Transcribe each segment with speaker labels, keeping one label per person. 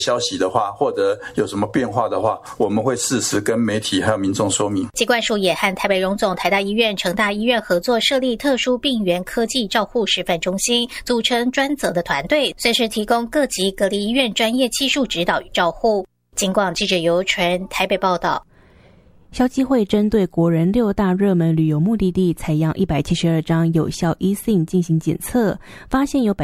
Speaker 1: 消息的话，或者有什么变化的话，我们会适时跟媒体还有民众说明。
Speaker 2: 疾管署也和台北荣总、台大医院、成大医院合作设立特殊病原科技照护示范中心，组成专责的团队，随时提供各级隔离医院专业技术指导与照护。警广记者尤纯台北报道。
Speaker 3: 消基会针对国人6大热门旅游目的地采样172张有效 eSIM 进行检测，发现有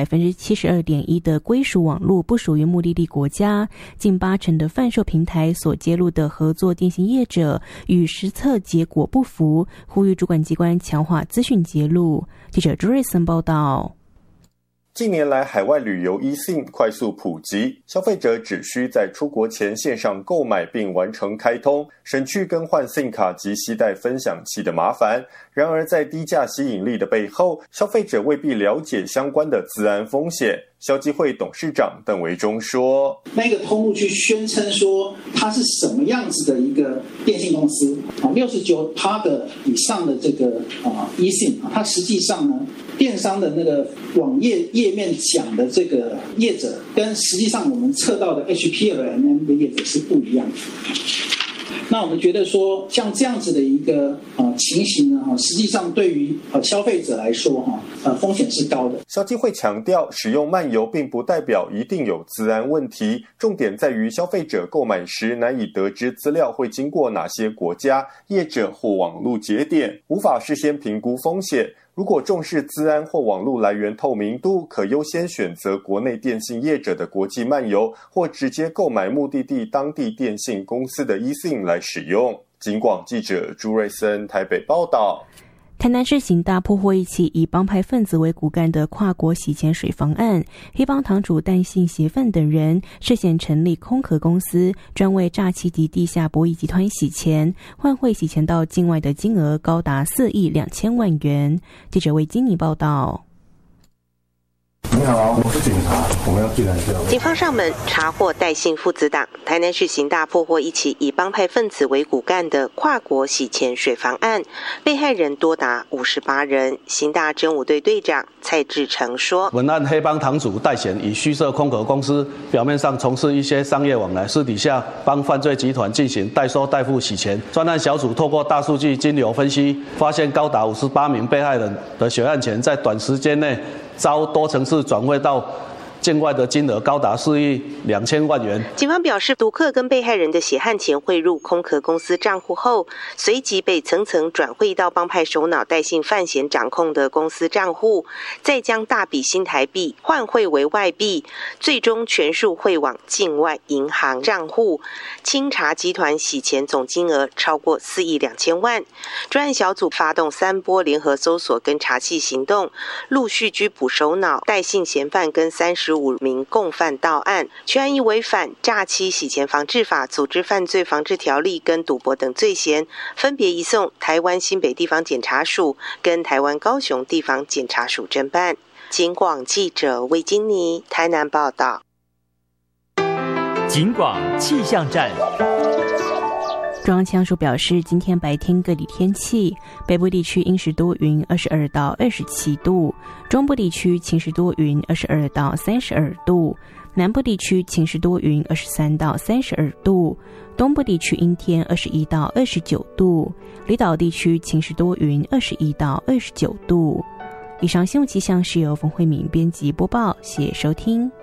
Speaker 3: 72.1% 的归属网络不属于目的地国家，近80%的贩售平台所揭露的合作电信业者与实测结果不符，呼吁主管机关强化资讯揭露。记者朱瑞森报道。
Speaker 4: 近年来，海外旅游 eSIM 快速普及，消费者只需在出国前线上购买并完成开通，省去更换 SIM 卡及携带分享器的麻烦。然而，在低价吸引力的背后，消费者未必了解相关的资安风险。消基会董事长邓维忠说：“
Speaker 5: 那个通路去宣称说它是什么样子的一个电信公司，69%的以上的这个eSIM，它实际上呢，电商的那个网页页面讲的这个业者，跟实际上我们测到的 HPLMM 的业者是不一样的。那我们觉得说，像这样子的一个情形呢，实际上对于消费者来说，风险是高的。
Speaker 4: 消基会强调，使用漫游并不代表一定有资安问题，重点在于消费者购买时难以得知资料会经过哪些国家、业者或网络节点，无法事先评估风险。如果重视资安或网络来源透明度，可优先选择国内电信业者的国际漫游，或直接购买目的地当地电信公司的 eSIM 来使用。警广记者朱瑞森台北报道。
Speaker 3: 台南市刑大破获一起以帮派分子为骨干的跨国洗钱水房案，黑帮堂主戴姓协范等人涉嫌成立空壳公司，专为诈欺及地下博弈集团洗钱，换汇洗钱到境外的金额高达4亿2千万元。记者为金妮报道。
Speaker 6: 你好，我是警察，我们要进来一下。
Speaker 7: 警方上门查获戴姓父子党。台南市刑大破获一起以帮派分子为骨干的跨国洗钱水房案，被害人多达58人。刑大侦5队队长蔡志成说：“
Speaker 8: 本案黑帮堂主戴显以虚设空壳公司，表面上从事一些商业往来，私底下帮犯罪集团进行代收代付洗钱。专案小组透过大数据金流分析，发现高达58名被害人的血案钱在短时间内遭多层次转汇到境外的金额高达4亿2千万元。
Speaker 7: 警方表示，赌客跟被害人的血汗钱汇入空壳公司账户后，随即被层层转汇到帮派首脑戴姓范闲掌控的公司账户，再将大笔新台币换汇为外币，最终全数汇往境外银行账户。清查集团洗钱总金额超过4亿2千万。专案小组发动3波联合搜索跟查缉行动，陆续拘捕首脑戴姓嫌犯跟35名共犯到案，全案以违反诈欺洗钱防治法、组织犯罪防治条例跟赌博等罪嫌，分别移送台湾新北地方检察署跟台湾高雄地方检察署侦办。警广记者魏金妮台南报道。
Speaker 9: 警广气象站。
Speaker 3: 中央气象署表示，今天白天各地天气，北部地区阴时多云22到27度，中部地区晴时多云22到32度，南部地区晴时多云23到32度，东部地区阴天21到29度，离岛地区晴时多云21到29度。以上新闻气象是由冯慧敏编辑播报，谢谢收听。